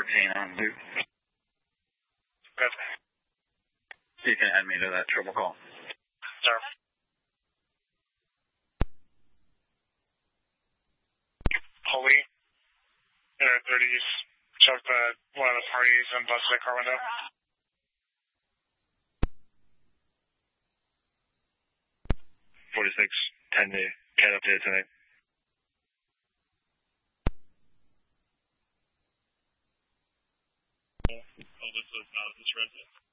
on loop. Good. You can add me to that triple call. Sir. Holy, air 30s, choked one of the parties and busted a car window. .46, 10 to get up here tonight. Oh, this is not this resident.